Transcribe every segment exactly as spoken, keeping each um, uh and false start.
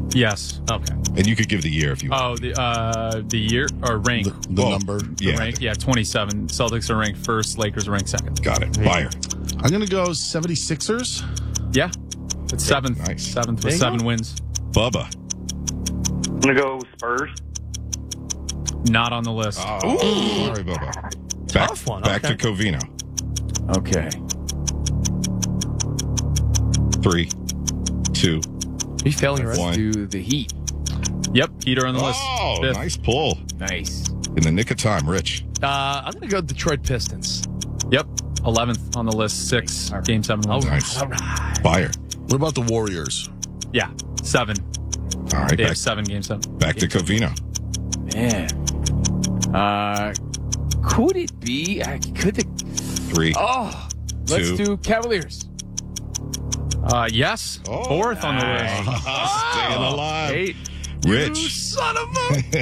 Yes. Okay. And you could give the year if you want. Oh, the uh, the year or rank? The, the Well, number. The yeah. rank? Yeah, twenty-seven. Celtics are ranked first. Lakers are ranked second. Got it. Buyer. I'm going to go seventy-sixers. Yeah. It's seventh. Nice. Seventh There with you seven go. wins. Bubba. I'm going to go Spurs. Not on the list. Oh, sorry, Bubba. Back, Tough one, Back okay. to Covino. Okay. Three, two, Are you failing Let's One. do the Heat. Yep. Heater on the list. Oh, Fifth. nice pull. Nice. In the nick of time, Rich. Uh, I'm going to go Detroit Pistons. Yep. eleventh on the list. Six. Game seven wins. Nice. All right. Buyer. What about the Warriors? Yeah. Seven. All right, They back, have seven. Game seven. back to Covino. Man. Uh, could it be? I could the. Three. Oh, let's Two. do Cavaliers. Uh, yes. Oh, Fourth on the list. Staying alive. Eight. Rich. Son of a...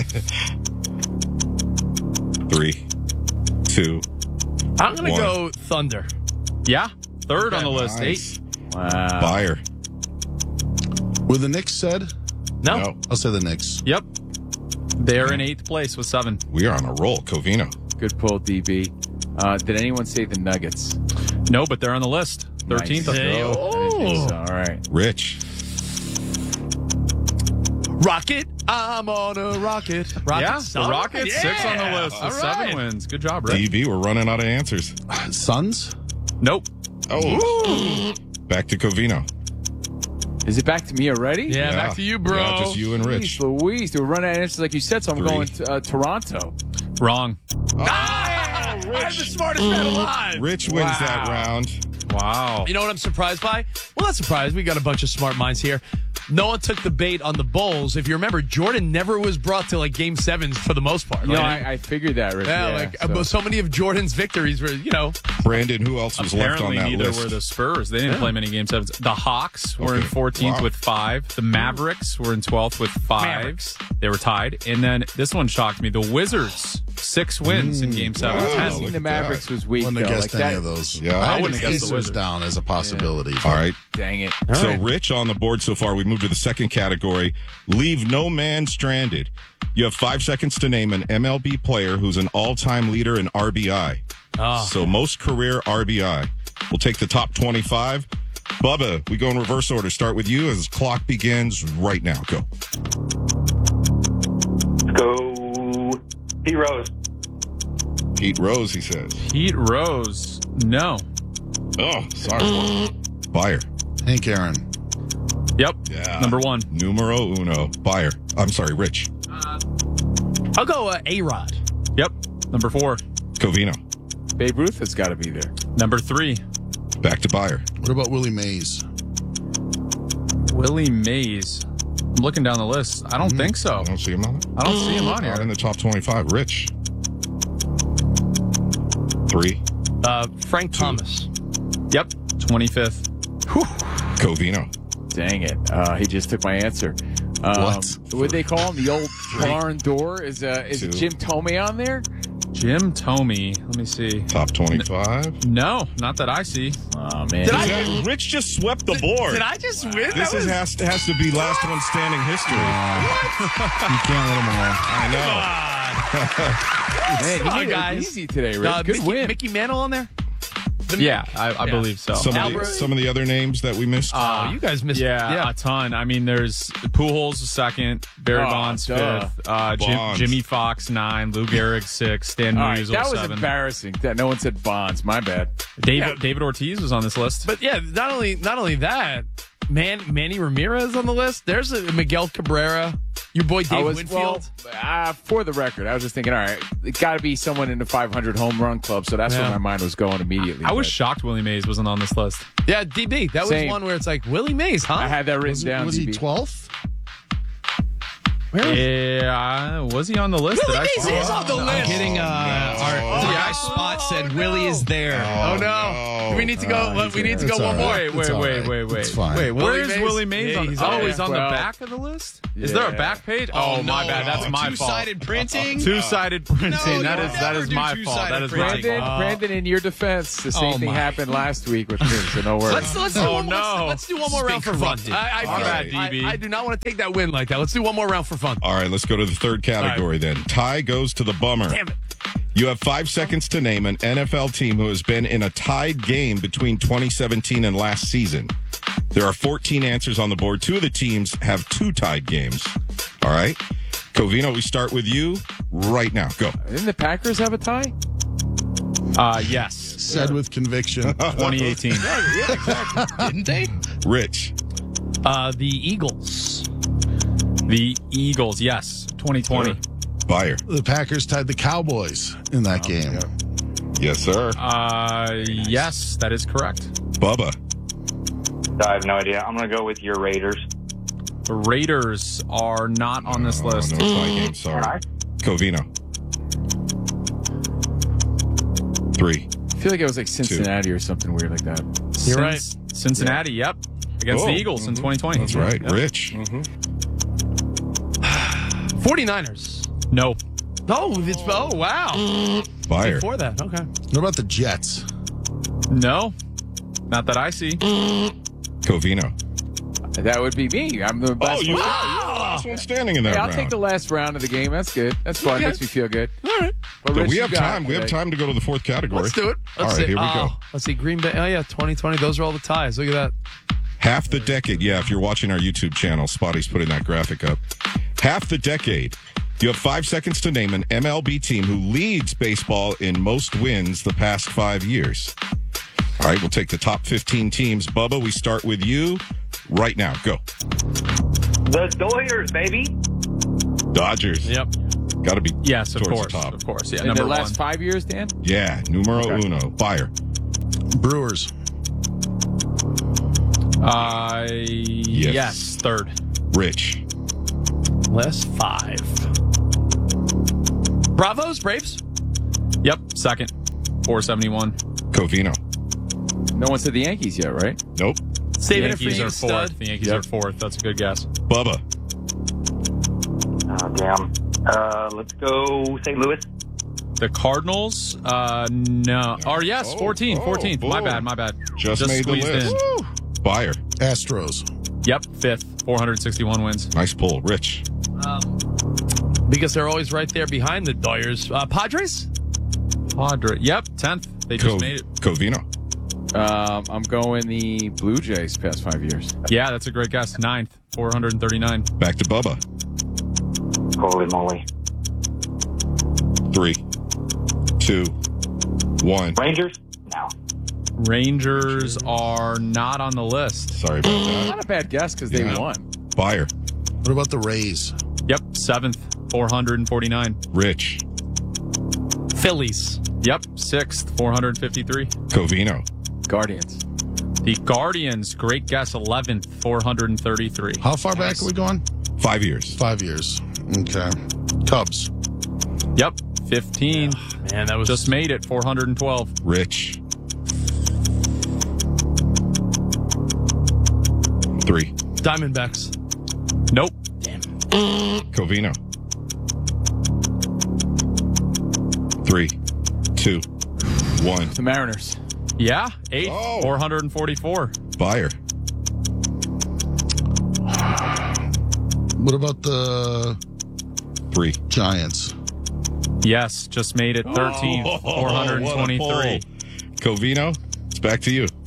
Three, two. I'm going to One. go Thunder. Yeah. Third on the list. Nice. Eight. Wow. Buyer. Were the Knicks said? No. No, I'll say the Knicks. Yep. They're in eighth place with seven. we are on a roll. Covino. Good pull, D B. Uh, did anyone say the Nuggets? No, but they're on the list. thirteenth. Nice. Hey, I didn't think so. All right. Rich. Rocket. I'm on a rocket. Rocket. Yeah, the son. Rockets, Yeah. six on the list with All seven right. wins. Good job, Rick. D B, we're running out of answers. Suns? Nope. Oh. Back to Covino. Is it back to me already? Yeah, Yeah. back to you, bro. Yeah, just you and Rich. Jeez Louise, they were running out of answers like you said, so I'm Three. going to uh, Toronto. Wrong. Ah, I'm the smartest man alive. Rich wins Wow. that round. Wow. You know what I'm surprised by? Well, not surprised. We got a bunch of smart minds here. No one took the bait on the Bulls. If you remember, Jordan never was brought to like game sevens for the most part. You know, right? I, I figured that, Rich. yeah, Yeah, like so. uh, so many of Jordan's victories were, you know, Brandon, who else was left on Apparently, that neither list? were the Spurs. They didn't play many game sevens. The Hawks were in Okay. fourteenth Wow. with five. The Mavericks were in twelfth with five. Mavericks. They were tied. And then this one shocked me. The Wizards, six wins in game seven. wow. Ten. look Testing the at Mavericks that. was weak, Wouldn't though. have Like guessed any that, of those. Yeah. I I had wouldn't have guessed the Pacers Wizards. down as a possibility. All right. dang it. So right. Rich on the board so far. We move to the second category. Leave no man stranded. You have five seconds to name an M L B player who's an all-time leader in R B I. Oh. So most career R B I. We'll take the top twenty-five. Bubba, we go in reverse order. Start with you as clock begins right now. Go. Let's go Pete Rose. Pete Rose, he says. Pete Rose. No. Oh, sorry. Buyer. Hank Aaron. Yep. Yeah. Number one. Numero uno. Buyer. I'm sorry, Rich. I'll go uh, A-Rod. Yep. Number four. Covino. Babe Ruth has got to be there. Number three. Back to Buyer. What about Willie Mays? Willie Mays. I'm looking down the list. I don't think so. I don't see him on there. I don't see him on Not in here. the top twenty-five. Rich. Three. Uh, Frank Thomas. Yep. twenty-fifth. Covino. Dang it. Uh, he just took my answer. Um, What? What they call him? The old barn door? Is uh, is Two. Jim Tomey on there? Jim Tomey. Let me see. Top twenty-five. No, not that I see. Oh, man. Did I- Rich just swept the board. Did I just win? This is, has, to, has to be last one standing history. You can't let him alone. I know. Man, Come on, you made it guys. easy today, Rich. Uh, Good Mickey, win. Mickey Mantle on there? The Yeah, Mick. I, I Yeah. believe so. Some of, the, Albert- some of the other names that we missed. Oh, you guys missed Yeah, Yeah. a ton. I mean, there's Pujols second, Barry Oh, Bonds duh. fifth, uh, Jim, Bonds. Jimmy Fox nine, Lou Gehrig six, Stan All right, Musial that was seven. embarrassing that no one said Bonds. My bad. David, Yeah. David Ortiz was on this list. But yeah, not only not only that, man, Manny Ramirez on the list. There's a Miguel Cabrera, your boy I Dave was, Winfield. well, uh, for the record, I was just thinking, all right, it got to be someone in the five hundred home run club, so that's Yeah. where my mind was going immediately. I was but shocked Willie Mays wasn't on this list. yeah, D B. That was Same. one where it's like Willie Mays, huh? I had that written Was, down. was he D B. twelfth? Yeah, was he on the list? Willie Did I Mays see is him? on the list. Getting uh, our Oh, the yeah. guy spot said Willie is there. Oh no! Do we need to go? Uh, we need to it's go all one more. right. Wait, It's wait, all wait, right. wait, wait. It's fine. Wait, Willie where's Mays? Willie Mays? Yeah, on, he's oh, on he's there. on Well, the back of the list? Is there a yeah. back page? Oh, Oh, my no. bad. That's my fault. Two-sided printing. Two-sided printing. No, that you is that never is do my fault. two-sided That is my printing. Brandon, fault. Brandon, in your defense, the same Oh, thing my. happened last week with me, so no worries. Let's let's do Oh, one more, no. let's, let's do one more round for fun. corrupted. I, I, All feel right, like- D B. I, I do not want to take that win like that. Let's do one more round for fun. All right, let's go to the third category then. Tie goes to the bummer. Damn it. You have five seconds to name an N F L team who has been in a tied game between twenty seventeen and last season. There are fourteen answers on the board. Two of the teams have two tied games. All right. Covino, we start with you right now. Go. Didn't the Packers have a tie? Uh, yes. Said with conviction. twenty eighteen. Didn't they? Rich. Uh, the Eagles. The Eagles, yes. twenty twenty. Fire. The Packers tied the Cowboys in that game. Yes, sir. Uh, yes, that is correct. Bubba. I have no idea. I'm going to go with your Raiders. The Raiders are not on this Oh, list. no tie game. Sorry. All right. Covino. Three. I feel like it was like Cincinnati or something weird like that. You're right. Cin- Cincinnati, yep. Against Oh. the Eagles in twenty twenty. That's right. Yep. Rich. forty-niners. No. No, it's, oh, wow. Fire. Before that, okay. What about the Jets? No. Not that I see. Covino. That would be me. I'm the best. Oh, you one. are. You're the last one standing in that Hey, I'll round. take the last round of the game. That's good. That's fun. Okay. Makes me feel good. All right. What So Rich we you have got time. We have today? time to go to the fourth category. Let's do it. Let's All right, see. here we oh, go. Let's see. Green Bay. Oh, yeah, twenty twenty. Those are all the ties. Look at that. Half the decade. Yeah, if you're watching our YouTube channel, Spotty's putting that graphic up. Half the decade. You have five seconds to name an M L B team who leads baseball in most wins the past five years. All right, we'll take the top fifteen teams. Bubba, we start with you right now. Go. The Doyers, baby. Dodgers. Yep. Got to be Yes, of towards course. the top. Of course. Yeah, In number the last one. five years, Dan? Yeah, numero Okay. uno. Fire. Brewers. Uh, yes. Third. Rich. Last five. Bravos, Braves. Yep. Second. four seventy-one. Covino. No one said the Yankees yet, right? Nope. Saving it for Yankees you, are stud. fourth. The Yankees Yep. are fourth. That's a good guess. Bubba. Oh, damn. Uh, let's go Saint Louis. The Cardinals, uh, no. Or yes, Oh, fourteen. oh, fourteenth. My boom. bad. My bad. Just, made the squeezed list. in. Fire. Astros. Yep. Fifth. four sixty-one wins. Nice pull. Rich. Because they're always right there behind the Doyers. Uh, Padres? Padre. Yep. tenth. They just Co- made it. Covino. Um, I'm going the Blue Jays past five years. Yeah, that's a great guess. Ninth. four thirty-nine. Back to Bubba. Holy moly. Three, two, one. Rangers? No. Rangers are not on the list. Sorry about that. Not a bad guess because they Yeah. won. Fire. What about the Rays? Yep. Seventh. four forty-nine. Rich. Phillies. Yep. Sixth. four fifty-three. Covino. Guardians. The Guardians, great guess. eleventh. four thirty-three. How far back are we going? Five years. Five years. Okay. Cubs. Yep. fifteen. Man, that was Just made it. four twelve. Rich. Three. Diamondbacks. Nope. Covino. Three, two, one. The Mariners. Yeah. Eighth. Oh. four forty-four. Fire. What about the Three. Giants? Yes. Just made it. thirteenth. Oh, four what a twenty-three. pull. Covino, it's back to you.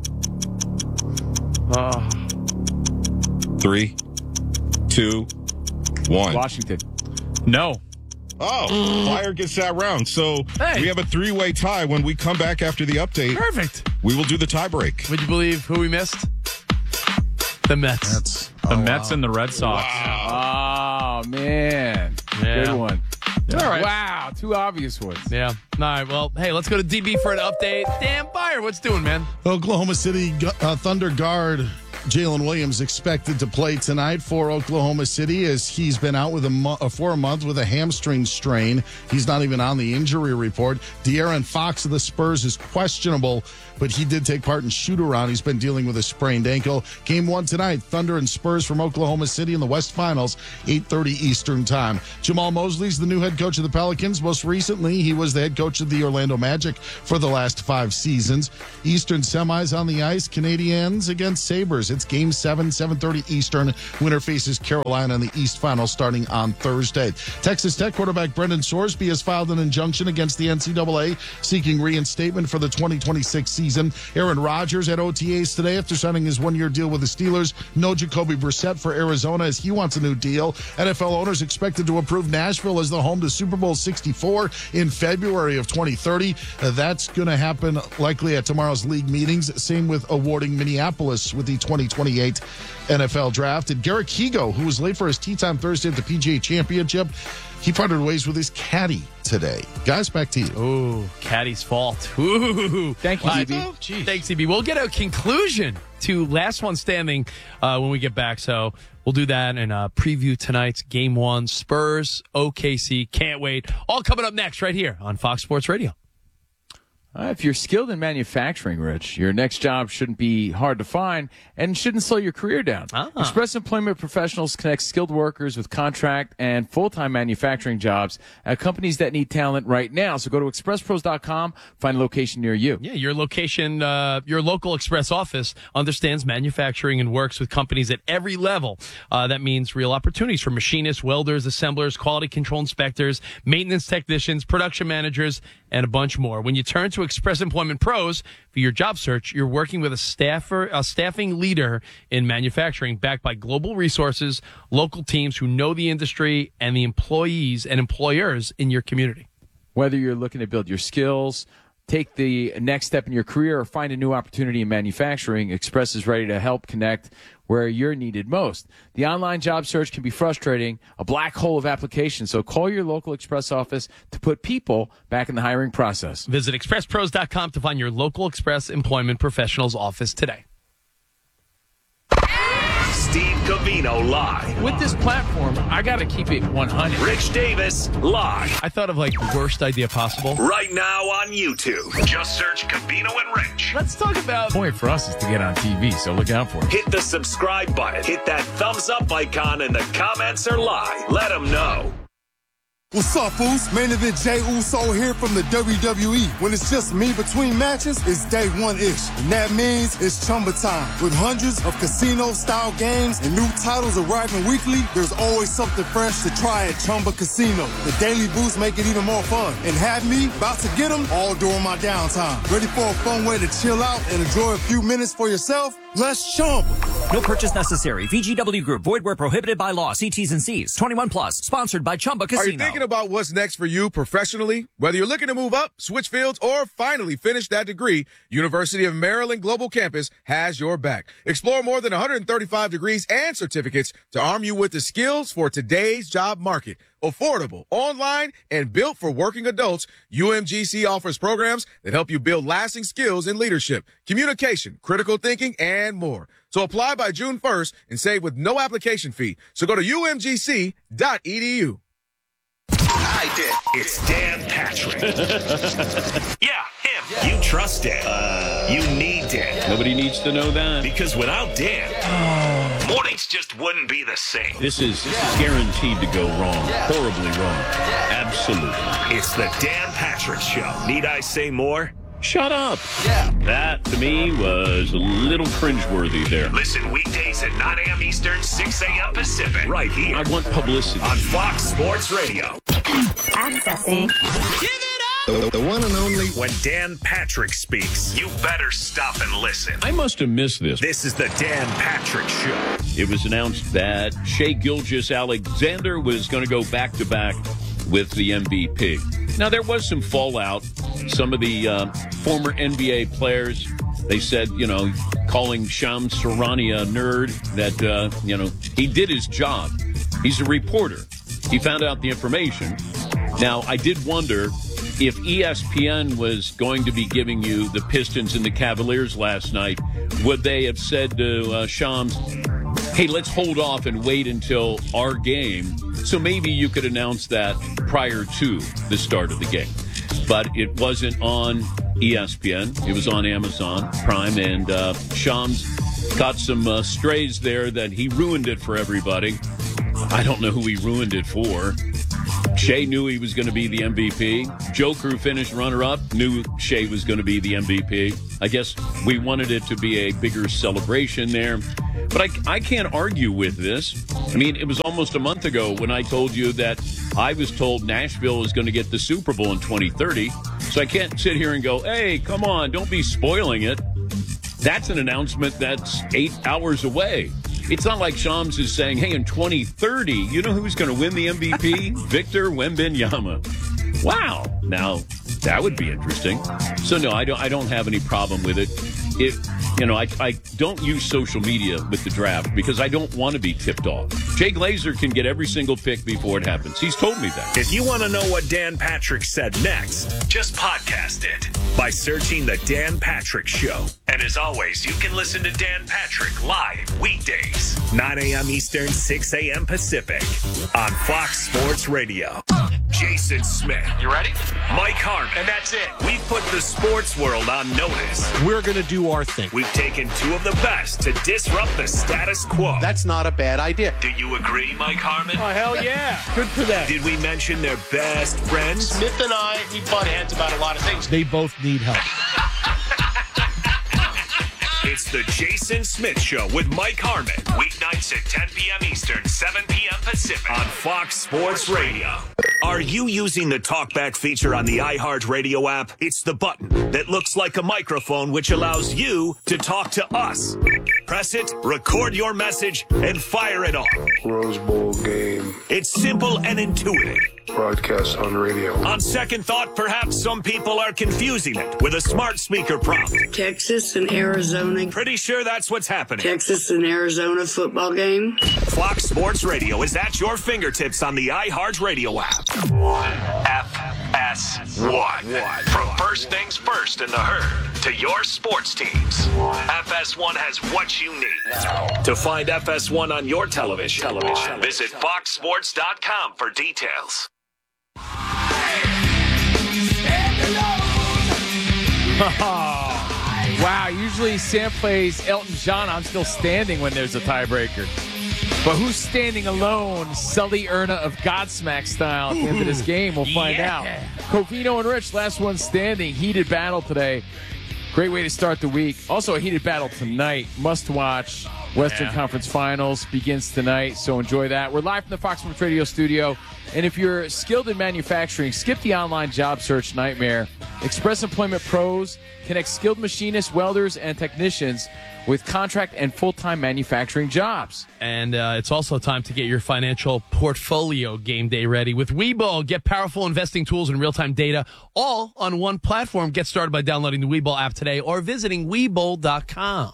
Uh, Three, two, one. Washington. No. Oh, Fire gets that round. So Hey. we have a three-way tie. When we come back after the update, perfect. we will do the tie break. Would you believe who we missed? The Mets. That's The oh, Mets wow. and the Red Sox. Oh, man. Yeah. Good one. All right. Wow. Two obvious ones. Yeah. All right. Well, hey, let's go to D B for an update. Dan Byer, what's doing, man? Oklahoma City Gu- uh, Thunder guard Jalen Williams expected to play tonight for Oklahoma City as he's been out with a mo- uh, for a month with a hamstring strain. He's not even on the injury report. De'Aaron Fox of the Spurs is questionable, but he did take part in shoot-around. He's been dealing with a sprained ankle. Game one tonight, Thunder and Spurs from Oklahoma City in the West Finals, eight thirty Eastern Time. Jamal Mosley's the new head coach of the Pelicans. Most recently, he was the head coach of the Orlando Magic for the last five seasons. Eastern semis on the ice, Canadiens against Sabres. It's game seven, seven thirty Eastern. Winner faces Carolina in the East Final starting on Thursday. Texas Tech quarterback Brendan Sorsby has filed an injunction against the N C double A seeking reinstatement for the twenty twenty-six season. Aaron Rodgers at O T As today after signing his one-year deal with the Steelers. No Jacoby Brissett for Arizona as he wants a new deal. N F L owners expected to approve Nashville as the home to Super Bowl sixty-four in February of twenty thirty. Uh, that's going to happen likely at tomorrow's league meetings. Same with awarding Minneapolis with the twenty twenty-eight N F L draft. And Garrett Higo, who was late for his tee time Thursday at the P G A Championship, he parted ways with his caddy today. Guys, back to you. Ooh, caddy's fault. Ooh. Thank you, Uh, D B. Thanks, D B. We'll get a conclusion to last one standing uh, when we get back. So we'll do that and uh, preview tonight's game one. Spurs, O K C. Can't wait. All coming up next right here on Fox Sports Radio. Uh, if you're skilled in manufacturing, Rich, your next job shouldn't be hard to find and shouldn't slow your career down. Ah. Express Employment Professionals connects skilled workers with contract and full-time manufacturing jobs at companies that need talent right now. So go to express pros dot com, find a location near you. Yeah, your location, uh, your local Express office understands manufacturing and works with companies at every level. Uh, that means real opportunities for machinists, welders, assemblers, quality control inspectors, maintenance technicians, production managers, and a bunch more. When you turn to Express Employment Pros for your job search, you're working with a staffer, a staffing leader in manufacturing backed by global resources, local teams who know the industry, and the employees and employers in your community. Whether you're looking to build your skills, take the next step in your career, or find a new opportunity in manufacturing, Express is ready to help connect where you're needed most. The online job search can be frustrating, a black hole of applications, so call your local Express office to put people back in the hiring process. Visit express pros dot com to find your local Express Employment Professionals office today. Steve Covino live. With this platform, I got to keep it one hundred. Rich Davis live. I thought of like the worst idea possible. Right now on YouTube. Just search Covino and Rich. Let's talk about... The point for us is to get on T V, so look out for it. Hit the subscribe button. Hit that thumbs up icon in the comments or live. Let them know. What's up, fools? Main event Jey Uso here from the W W E. When it's just me between matches, it's day one-ish. And that means it's Chumba time. With hundreds of casino-style games and new titles arriving weekly, there's always something fresh to try at Chumba Casino. The daily boosts make it even more fun. And have me about to get them all during my downtime. Ready for a fun way to chill out and enjoy a few minutes for yourself? Let's Chumba. No purchase necessary. V G W Group. Void where prohibited by law. See T's and C's. twenty-one plus. Sponsored by Chumba Casino. Are you thinking about what's next for you professionally? Whether you're looking to move up, switch fields, or finally finish that degree, University of Maryland Global Campus has your back. Explore more than one hundred thirty-five degrees and certificates to arm you with the skills for today's job market. Affordable, online, and built for working adults, U M G C offers programs that help you build lasting skills in leadership, communication, critical thinking, and more. So apply by June first and save with no application fee. So go to U M G C dot E D U. I did. It's Dan Patrick. Yeah, him. You trust Dan. Uh, you need Dan. Nobody needs to know that. Because without Dan, mornings just wouldn't be the same. This is, this is guaranteed to go wrong. Horribly wrong. Absolutely. It's the Dan Patrick Show. Need I say more? Shut up. Yeah. That, to me, was a little cringeworthy there. Listen weekdays at nine a.m. Eastern, six a.m. Pacific. Right here. I want publicity. On Fox Sports Radio. Accessing. Give it up! The, the one and only. When Dan Patrick speaks, you better stop and listen. I must have missed this. This is the Dan Patrick Show. It was announced that Shai Gilgeous-Alexander was going to go back-to-back with the M V P. Now, there was some fallout. Some of the uh, former N B A players, they said, you know, calling Shams Charania a nerd, that, uh, you know, he did his job. He's a reporter. He found out the information. Now, I did wonder if E S P N was going to be giving you the Pistons and the Cavaliers last night would they have said to uh, Shams, hey, let's hold off and wait until our game, so maybe you could announce that prior to the start of the game. But it wasn't on E S P N. It was on Amazon Prime, and uh, Shams got some uh, strays there that he ruined it for everybody. I don't know who he ruined it for. Shea knew he was going to be the M V P. Joker, who finished runner-up, knew Shea was going to be the M V P. I guess we wanted it to be a bigger celebration there. But I, I can't argue with this. I mean, it was almost a month ago when I told you that I was told Nashville was going to get the Super Bowl in twenty thirty. So I can't sit here and go, hey, come on, don't be spoiling it. That's an announcement that's eight hours away. It's not like Shams is saying, hey, in twenty thirty, you know who's going to win the M V P? Victor Wembanyama. Wow. Now, that would be interesting. So, no, I don't I don't have any problem with it. It, you know, I, I don't use social media with the draft because I don't want to be tipped off. Jay Glazer can get every single pick before it happens. He's told me that. If you want to know what Dan Patrick said next, just podcast it by searching The Dan Patrick Show. And as always, you can listen to Dan Patrick live weekdays, nine a.m. Eastern, six a.m. Pacific on Fox Sports Radio. Jason Smith. You ready? Mike Harmon. And that's it. We've put the sports world on notice. We're going to do our thing. We've taken two of the best to disrupt the status quo. That's not a bad idea. Do you agree, Mike Harmon? Oh, hell yeah. Good for them. Did we mention their best friends? Smith and I, we butt heads about a lot of things. They both need help. It's the Jason Smith Show with Mike Harmon. Weeknights at ten p.m. Eastern, seven p.m. Pacific on Fox Sports Radio. Are you using the TalkBack feature on the iHeartRadio app? It's the button that looks like a microphone which allows you to talk to us. Press it, record your message, and fire it off. Rose Bowl game. It's simple and intuitive. Broadcast on radio. On second thought, perhaps some people are confusing it with a smart speaker prompt. Texas and Arizona. Pretty sure that's what's happening. Texas and Arizona football game. Fox Sports Radio is at your fingertips on the iHeartRadio app. F S one. From first things first in the herd to your sports teams. F S one has what you need. To find F S one on your television, television. visit fox sports dot com for details. Oh, wow, usually Sam plays Elton John. I'm still standing when there's a tiebreaker. But who's standing alone, Sully Erna of Godsmack style at the end of this game? We'll find Yeah. out. Covino and Rich, last one standing. Heated battle today. Great way to start the week. Also a heated battle tonight. Must watch. Western Yeah. Conference Finals begins tonight, so enjoy that. We're live from the Fox Sports Radio studio. And if you're skilled in manufacturing, skip the online job search nightmare. Express Employment Pros connects skilled machinists, welders, and technicians with contract and full-time manufacturing jobs. And uh, it's also time to get your financial portfolio game day ready with Webull. Get powerful investing tools and real-time data all on one platform. Get started by downloading the Webull app today or visiting Webull dot com.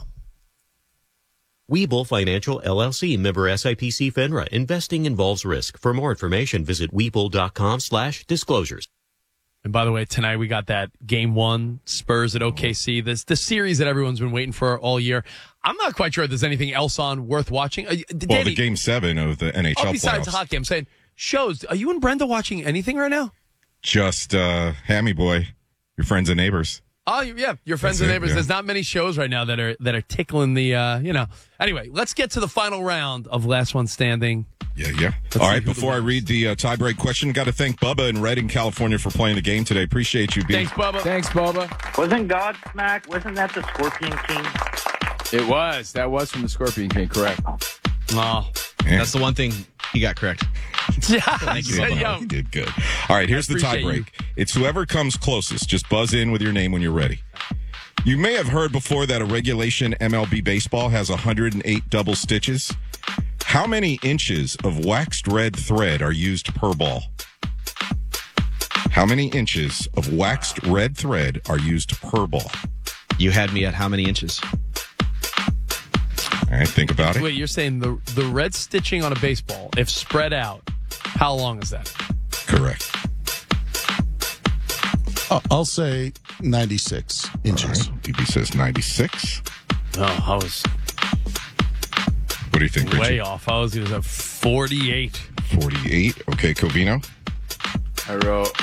Webull Financial, L L C, member S I P C FINRA. Investing involves risk. For more information, visit Webull dot com slash disclosures. And by the way, tonight we got that game one, Spurs at O K C. This the series that everyone's been waiting for all year. I'm not quite sure if there's anything else on worth watching. Uh, Well, Danny, the game seven of the N H L oh, besides playoffs. hockey, I'm saying shows. Are you and Brenda watching anything right now? Just uh, Hammy Boy, your friends and neighbors. Oh, yeah, your friends That's and it, neighbors. yeah. There's not many shows right now that are that are tickling the, uh, you know. Anyway, let's get to the final round of Last One Standing. Yeah, yeah. Let's All see right, who the before I read the uh, tiebreak question, got to thank Bubba in Redding, California for playing the game today. Appreciate you, B. Thanks, Bubba. Thanks, Bubba. Wasn't Godsmack, wasn't that the Scorpion King? It was. That was from the Scorpion King, correct. Oh, Yeah. That's the one thing he got correct. yeah. Thank you, Yeah, Bubba. yo. You did good. All right, here's the appreciate tiebreak. you. It's whoever comes closest. Just buzz in with your name when you're ready. You may have heard before that a regulation M L B baseball has one hundred eight double stitches. How many inches of waxed red thread are used per ball? How many inches of waxed red thread are used per ball? You had me at how many inches? All right, think about it. Wait, you're saying the the red stitching on a baseball, if spread out, how long is that? Correct. Uh, I'll say ninety-six inches. All right, D B says ninety-six. No, I was What do you think, way Richie? off. I was going to say forty-eight. forty-eight. Okay, Covino? I wrote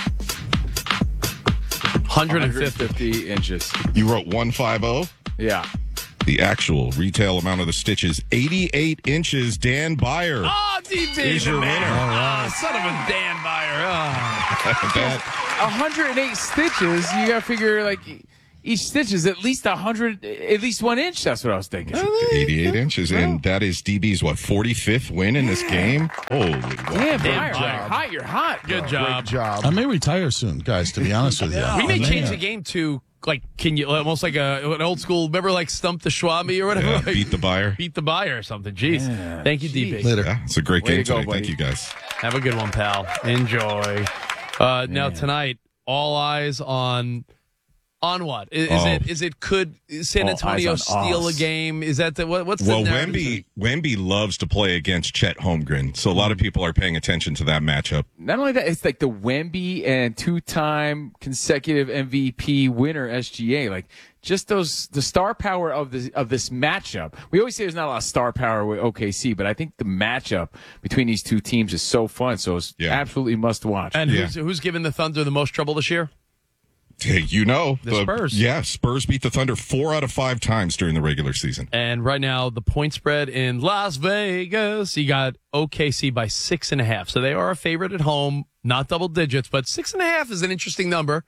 one hundred fifty. one hundred fifty inches. You wrote one fifty? Yeah. The actual retail amount of the stitches, eighty-eight inches. Dan Byer. Oh, D B, is the your man. winner. Ah, son of a Dan Byer. Ah. That- one hundred eight stitches. You got to figure like each stitch is at least one hundred, at least one inch. That's what I was thinking. eighty-eight inches, and that is D B's, what, forty-fifth win in this game? Holy wow. Damn, Damn, Byer, Byer. you're hot. You're hot. Good bro. job. Great job. I may retire soon, guys, to be honest with you. We may I change the game to, like, can you, almost like a, an old school, remember, like, Stump the Schwabi or whatever? Yeah, Like, beat the buyer. Beat the buyer or something. Jeez. Yeah, Thank you, D B. Later. Yeah, it's a great Way game to go, today. buddy. Thank you, guys. Have a good one, pal. Enjoy. Uh, now, tonight, all eyes on... On what? Is, is Oh. it? Is it? Could San All Antonio eyes on steal a us. game? Is that the what, what's the Well, narrative? Wemby, Wemby loves to play against Chet Holmgren, so a lot of people are paying attention to that matchup. Not only that, it's like the Wemby and two-time consecutive M V P winner S G A. Like just those, the star power of this of this matchup. We always say there's not a lot of star power with O K C, but I think the matchup between these two teams is so fun. So it's Yeah. absolutely must watch. And Yeah. who's who's given the Thunder the most trouble this year? Hey, you know. The Spurs. Yeah, Spurs beat the Thunder four out of five times during the regular season. And right now, the point spread in Las Vegas, you got O K C by six and a half. So they are a favorite at home, not double digits, but six and a half is an interesting number.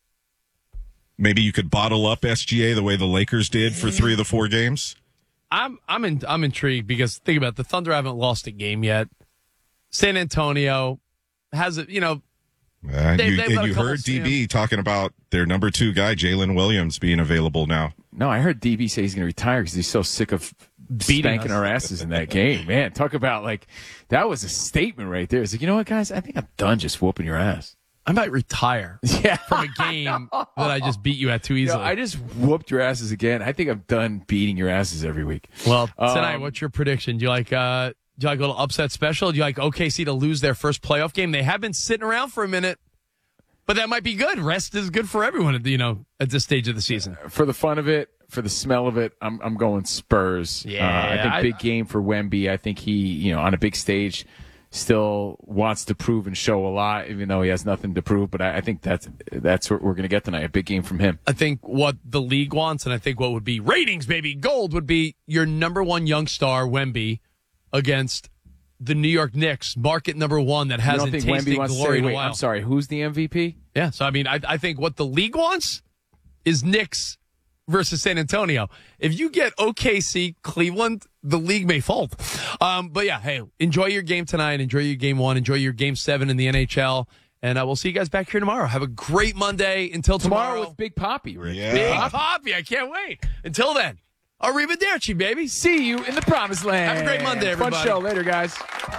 Maybe you could bottle up S G A the way the Lakers did for three of the four games. I'm I'm in, I'm intrigued because think about it, the Thunder haven't lost a game yet. San Antonio has a you know. Uh, They- you they've and got a you couple heard of- D B talking about their number two guy, Jalen Williams, being available now. No, I heard D B say he's going to retire because he's so sick of Beating spanking us. our asses in that game. Man, talk about like that was a statement right there. It's like, you know what, guys? I think I'm done just whooping your ass. I might retire Yeah. from a game that I just beat you at too You easily. know, I just whooped your asses again. I think I'm done beating your asses every week. Well, tonight, Um, what's your prediction? Do you like uh, do you like a little upset special? Do you like O K C to lose their first playoff game? They have been sitting around for a minute, but that might be good. Rest is good for everyone at the, you know at this stage of the season. For the fun of it, for the smell of it, I'm I'm going Spurs. Yeah, uh, I think I- big game for Wemby. I think he, you know, on a big stage, still wants to prove and show a lot, even though he has nothing to prove. But I, I think that's that's what we're going to get tonight. A big game from him. I think what the league wants, and I think what would be ratings, baby, gold would be your number one young star, Wemby, against the New York Knicks, market number one that You don't hasn't think tasted Wemby wants to glory say, in a wait, while. I'm sorry, who's the M V P? Yeah, so I mean, I, I think what the league wants is Knicks versus San Antonio. If you get O K C, Cleveland, the league may fold. Um, but yeah, hey, enjoy your game tonight. Enjoy your game one. Enjoy your game seven in the N H L. And uh, we'll see you guys back here tomorrow. Have a great Monday. Until tomorrow. Tomorrow with Big Poppy, Rick. Yeah. Big Poppy. I can't wait. Until then, arrivederci, baby. See you in the promised land. Have a great Monday, everybody. Fun show. Later, guys.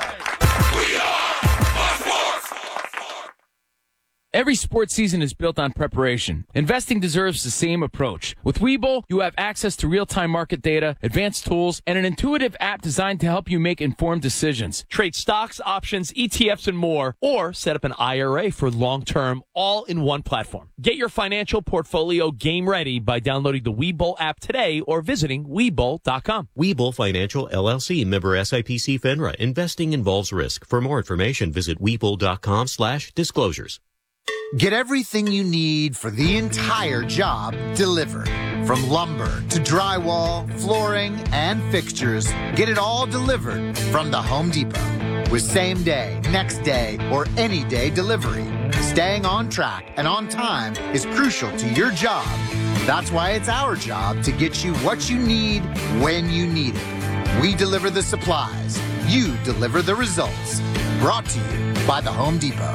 Every sports season is built on preparation. Investing deserves the same approach. With Webull, you have access to real-time market data, advanced tools, and an intuitive app designed to help you make informed decisions. Trade stocks, options, E T Fs, and more, or set up an I R A for long-term, all in one platform. Get your financial portfolio game ready by downloading the Webull app today or visiting Webull dot com. Webull Financial L L C, member S I P C FINRA. Investing involves risk. For more information, visit Webull dot com slash disclosures. Get everything you need for the entire job delivered. From lumber to drywall, flooring, and fixtures, get it all delivered from the Home Depot. With same day, next day, or any day delivery, staying on track and on time is crucial to your job. That's why it's our job to get you what you need when you need it. We deliver the supplies. You deliver the results. Brought to you by the Home Depot.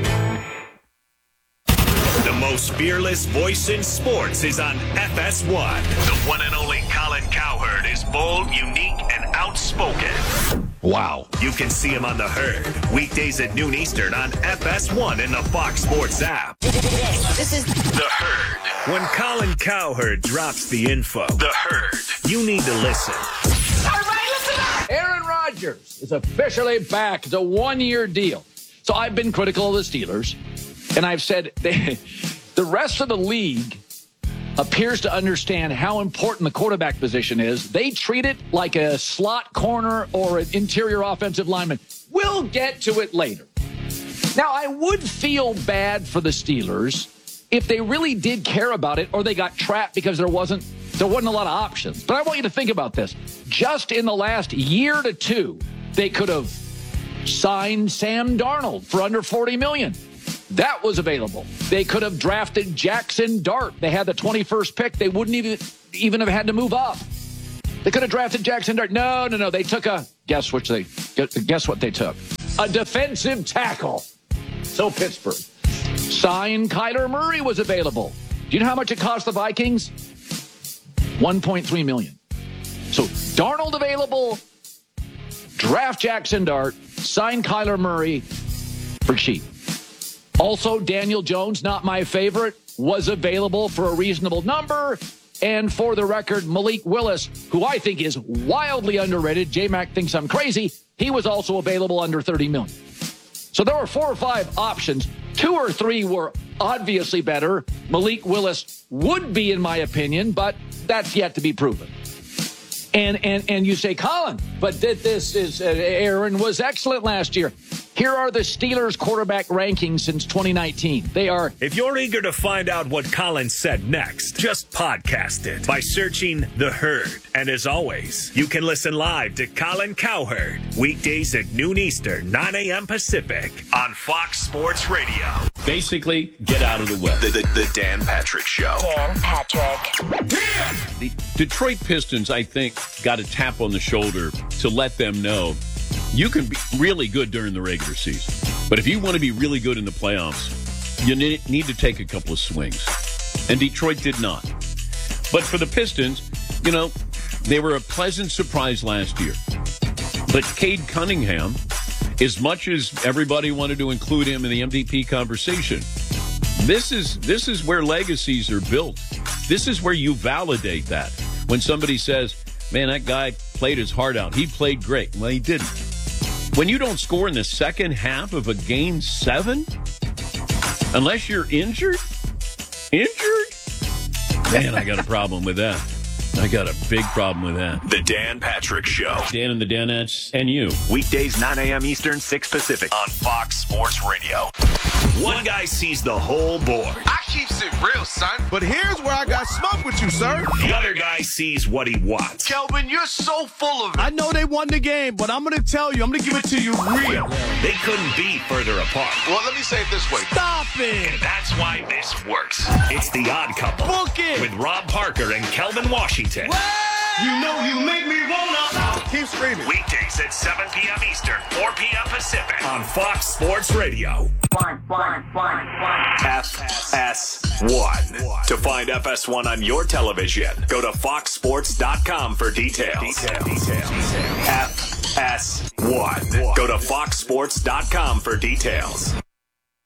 The most fearless voice in sports is on F S one. The one and only Colin Cowherd is bold, unique, and outspoken. Wow. You can see him on The Herd, weekdays at noon Eastern on F S one and the Fox Sports app. This is The Herd. When Colin Cowherd drops the info, The Herd, you need to listen. Aaron Rodgers is officially back. It's a one-year deal. So I've been critical of the Steelers, and I've said they, the rest of the league appears to understand how important the quarterback position is. They treat it like a slot corner or an interior offensive lineman. We'll get to it later. Now, I would feel bad for the Steelers if they really did care about it or they got trapped because there wasn't there wasn't a lot of options. But I want you to think about this. Just in the last year to two, they could have signed Sam Darnold for under forty million dollars. That was available. They could have drafted Jackson Dart. They had the twenty-first pick. They wouldn't even, even have had to move up. They could have drafted Jackson Dart. No, no, no. They took a, guess which they, guess what they took? A defensive tackle. So Pittsburgh. Sign Kyler Murray was available. Do you know how much it cost the Vikings? one point three million dollars. So Darnold available, draft Jackson Dart, sign Kyler Murray for cheap. Also, Daniel Jones, not my favorite, was available for a reasonable number. And for the record, Malik Willis, who I think is wildly underrated, J-Mac thinks I'm crazy, he was also available under thirty million dollars. So there were four or five options. Two or three were obviously better. Malik Willis would be, in my opinion, but that's yet to be proven. And and and you say, Colin, but did this is uh, Aaron was excellent last year. Here are the Steelers quarterback rankings since twenty nineteen. They are. If you're eager to find out what Colin said next, just podcast it by searching The Herd. And as always, you can listen live to Colin Cowherd weekdays at noon Eastern, nine a.m. Pacific on Fox Sports Radio. Basically, get out of the way. The, the, the Dan Patrick Show. Dan Patrick. The Detroit Pistons, I think, got a tap on the shoulder to let them know you can be really good during the regular season. But if you want to be really good in the playoffs, you need, need to take a couple of swings. And Detroit did not. But for the Pistons, you know, they were a pleasant surprise last year. But Cade Cunningham, as much as everybody wanted to include him in the M V P conversation, this is this is where legacies are built. This is where you validate that. When somebody says, man, that guy played his heart out. He played great. Well, he didn't. When you don't score in the second half of a game seven, unless you're injured, injured, man, I got a problem with that. I got a big problem with that. The Dan Patrick Show. Dan and the Danettes and you. Weekdays, nine a.m. Eastern, six Pacific on Fox Sports Radio. One guy sees the whole board. I keeps it real, son. But here's where I got smoke with you, sir. The other guy sees what he wants. Kelvin, you're so full of it. I know they won the game, but I'm going to tell you, I'm going to give it to you real. They couldn't be further apart. Well, let me say it this way. Stop it. And that's why this works. It's The Odd Couple. Book it. With Rob Parker and Kelvin Washington. You know you make me wanna. Keep screaming. Weekdays at seven p.m. Eastern, four p.m. Pacific on Fox Sports Radio. One, one, one, one. F S one. To find F S one on your television, go to fox sports dot com for details. Details. Details. F S one. Go to fox sports dot com for details.